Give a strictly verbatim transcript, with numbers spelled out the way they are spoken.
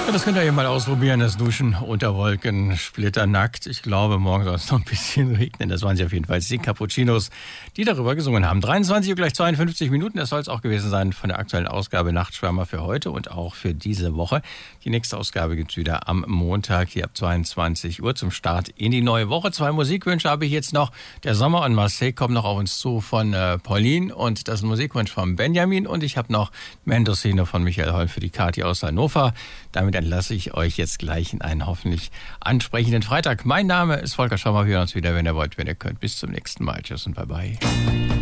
Das könnt ihr ja mal ausprobieren, das Duschen unter Wolken, splitternackt. Ich glaube, morgen soll es noch ein bisschen regnen. Das waren sie auf jeden Fall, die Cappuccinos, die darüber gesungen haben. dreiundzwanzig Uhr gleich zweiundfünfzig Minuten, das soll es auch gewesen sein von der aktuellen Ausgabe Nachtschwärmer für heute und auch für diese Woche. Die nächste Ausgabe gibt's wieder am Montag hier ab zweiundzwanzig Uhr zum Start in die neue Woche. Zwei Musikwünsche habe ich jetzt noch. Der Sommer und Marseille kommen noch auf uns zu von äh, Pauline und das ist ein Musikwunsch von Benjamin. Und ich habe noch Mendocino von Michael Holl für die Kathi aus Hannover. Damit entlasse ich euch jetzt gleich in einen hoffentlich ansprechenden Freitag. Mein Name ist Volker Schaumer. Wir hören uns wieder, wenn ihr wollt, wenn ihr könnt. Bis zum nächsten Mal. Tschüss und bye bye.